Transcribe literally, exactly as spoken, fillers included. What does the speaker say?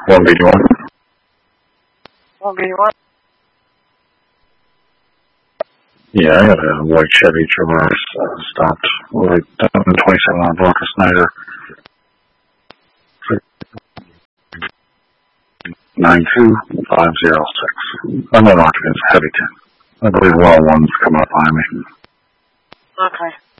one B one. one B one. Yeah, I got a white Chevy Traverse uh, stopped right down twenty-seven on Bronco Snyder. nine two five zero six. I'm an occupant, heavy ten. I believe well one's coming up behind me. Okay.